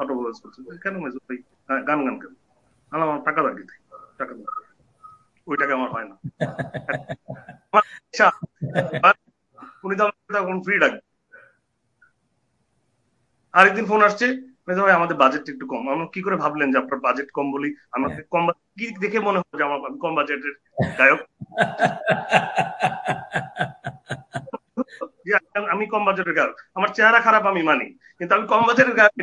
Automobiles করছে, কেন major ভাই গান গান কেন? আমার টাকা লাগে, টাকা ওই টাকা আমার হয় না। উনি তো তখন ফ্রি ডাকবে। আরেকদিন ফোন আসছে, ভাই আমাদের বাজেট একটু কম। আমরা কি করে ভাবলেন যে আপনার বাজেট কম বলি? আমাকে কম কি দেখে মনে হয় যে আমার কম বাজেটের গায়ক? আমি কম বাজেটের গায়ক, আমার চেহারা খারাপ আমি মানি, কিন্তু আমি কম বাজেটের গায়ক।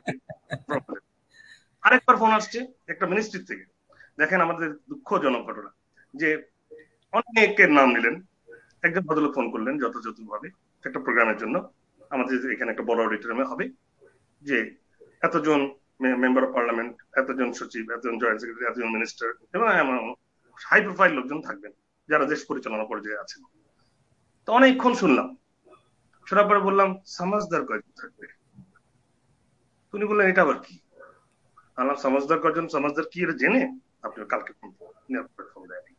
আরেকবার ফোন আসছে একটা মিনিস্ট্রি থেকে, দেখেন আমাদের দুঃখজনক ঘটনা যে অনেকের নাম নিলেন, একজন ভদ্রলোক ফোন করলেন যথাযথভাবে একটা প্রোগ্রামের জন্য, আমাদের এখানে একটা বড় অডিটোরিয়ামে হবে, যে এতজন মেম্বার অফ পার্লামেন্ট, এতজন সচিব, এতজন জয়েন্ট সেক্রেটারি, এতজন মিনিস্টার এবং হাই প্রোফাইল লোকজন থাকবেন যারা দেশ পরিচালনা পর্যায়ে আছেন। তো অনেকক্ষণ শুনলাম, শোনার পরে বললাম সমাজদার কয়জন থাকবে? উনি বললেন এটা আবার কি? আল্লাহ সমাজদার কয়জন, সমাজদার কি এটা জেনে আপনি কালকে ফোন দেয়নি,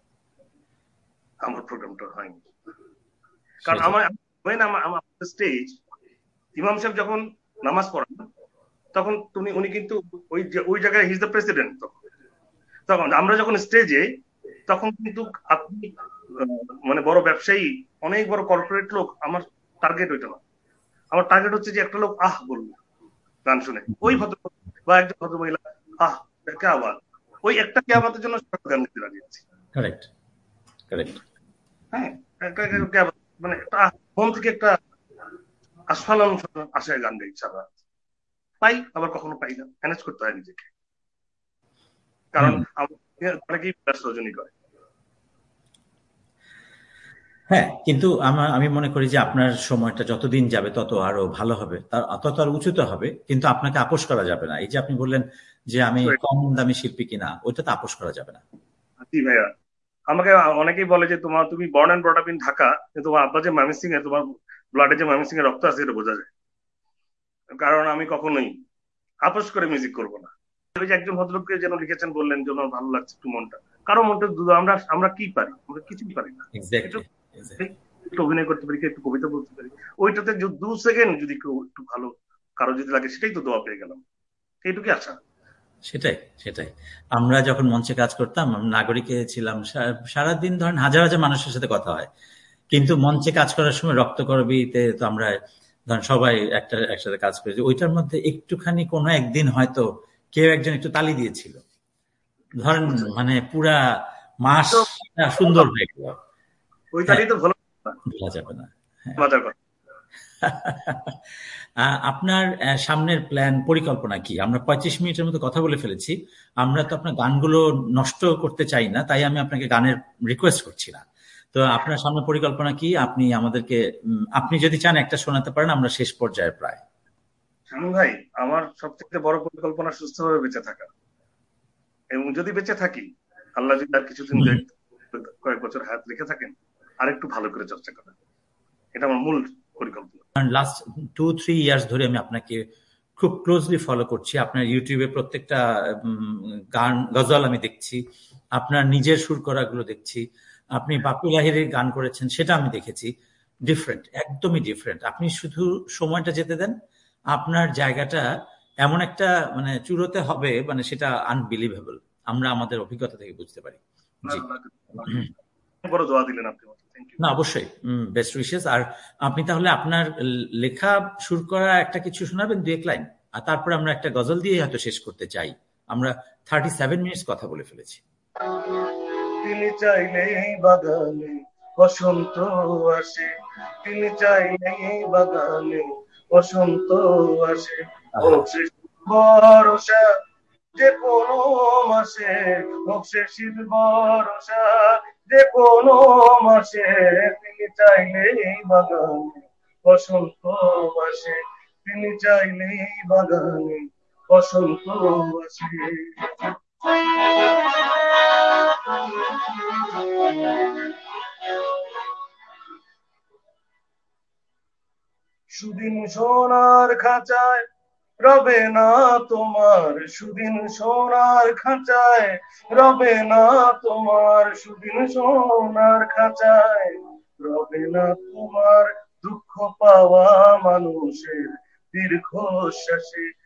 আমার প্রোগ্রামটা হয়নি। কারণ আমার স্টেজ ইমাম সাহেব যখন নামাজ পড়ান তখন উনি কিন্তু ওই জায়গায় হি ইজ দ্য প্রেসিডেন্ট। তখন আমরা যখন স্টেজে, তখন কিন্তু আপনি মানে বড় ব্যবসায়ী, অনেক বড় কর্পোরেট লোক, আমার টার্গেট ওইটা না। আমার টার্গেট হচ্ছে যে একটা লোক আহ বলবে গান শুনে, ওই ভদ্রলোক বা একজন ভদ্র মহিলা আহ কে আওয়াজ, ওই একটা কে আওয়াজের জন্য গান গাইতে রাজি আছি। Correct correct. হ্যাঁ, মানে মন থেকে একটা আস্ফালন আসে গান গাই, সারা পাই আবার কখনো পাই না, ম্যানেজ করতে হয় নিজেকে। কারণ অনেকেই রজনী করে। হ্যাঁ, কিন্তু আমি মনে করি যে আপনার সময়টা যতদিন যাবে তত আরো ভালো হবে, তত আর উঁচুতে হবে, কিন্তু আপনাকে আপোষ করা যাবে না। এই যে আপনি বললেন যে আমি কম দামি শিল্পী কিনা, ওইটা তো আপোষ করা যাবে না। জি ভাইয়া, আমাকে অনেকেই বলে যে তুমি born and brought up in Dhaka, কিন্তু তোমার আব্বা যে ময়মনসিং এ, তোমার ব্লাডে যে ময়মনসিং এর রক্ত আছে এটা বোঝা যায়। কারণ আমি কখনোই আপোষ করে মিউজিক করব না। ওই যে একজন ভদ্রলোককে যেন লিখেছেন, বললেন যে আমার ভালো লাগছে একটু মনটা, কারো মনটা আমরা কি পারি? আমরা কিছুই পারি না। একটু অভিনয় করতে পারি, একটু কবিতা বলতে পারি, ওইটাতে 2 সেকেন্ড যদি কেউ একটু ভালো কারো যদি লাগে, সেটাই তো দোয়া পেয়ে গেলাম, এইটুকুই আশা। সেটাই সেটাই। আমরা যখন মঞ্চে কাজ করতাম, নাগরিকে ছিলাম, সারাদিন ধরেন হাজার হাজার মানুষের সাথে কথা হয়, কিন্তু মঞ্চে কাজ করার সময় রক্তকরবীতে তো আমরা ধরেন সবাই একসাথে কাজ করেছি, ওইটার মধ্যে একটুখানি কোনো একদিন হয়তো কেউ একজন একটু তালি দিয়েছিল, ধরেন মানে পুরা মাস সুন্দর হয়ে গেল, ওই তালি তো ভালো ভোলা যাবে না। মজার কথা। আপনার সামনের প্ল্যান, পরিকল্পনা কি? আমরা 25 মিনিটের মতো কথা বলে ফেলেছি, আমরা তো আপনার গানগুলো নষ্ট করতে চাই না, তাই আমি আপনাকে গানের রিকোয়েস্ট করছি না। তো আপনার সামনের পরিকল্পনা কি? আপনি আমাদেরকে, আপনি যদি চান একটা শোনাতে পারেন, আমরা শেষ পর্যায়ে প্রায়। শামীম ভাই, আমার সবথেকে বড় পরিকল্পনা সুস্থভাবে বেঁচে থাকা, এবং যদি বেঁচে থাকি, আল্লাহ যদি আর কিছুদিন কয়েক বছর হায়াত রেখে থাকেন, আর একটু ভালো করে চর্চা করা, এটা আমার মূল পরিকল্পনা। লাস্ট 2-3 ইয়ার্স ধরে আমি আপনাকে খুব ক্লোজলি ফলো করছি। আপনার ইউটিউবে প্রত্যেকটা গান, গজল আমি দেখছি, আপনার নিজের সুর করাগুলো দেখছি, আপনি বাপি লাহিড়ীর গান করেছেন সেটা আমি দেখেছি। ডিফারেন্ট, একদমই ডিফারেন্ট। আপনি শুধু সময়টা যেতে দেন, আপনার জায়গাটা এমন একটা মানে চূড়োতে হবে, মানে সেটা আনবিলিভেবল, আমরা আমাদের অভিজ্ঞতা থেকে বুঝতে পারি। জি, বড় দোয়া দিলেন আপনি। না অবশ্যই, বেস্ট উইশেস। আর আপনি তাহলে আপনার লেখা সুর করা একটা কিছু শোনাবেন, 2-1 লাইন, আর তারপরে আমরা একটা গজল দিয়ে হয়তো শেষ করতে চাই। আমরা 37 মিনিটস কথা বলে ফেলেছি। তিনি চাইলেই বাগানে বসন্ত আসে, তিনি চাইলেই বাগানে বসন্ত আসে, ভরসা যে কোনো মাসে, শীত ভরসা যে কোনো মাসে, তিনি চাইলেই বাগানে বসন্ত আসে, তিনি চাইলেই বাগানে বসন্ত আসে। সুদিন সোনার খাঁচায় রবে না তোমার, সুদিন সোনার খাঁচায় রবে না তোমার, সুদিন সোনার খাঁচায় রবে না তোমার, দুঃখ পাওয়া মানুষের দীর্ঘশ্বাসে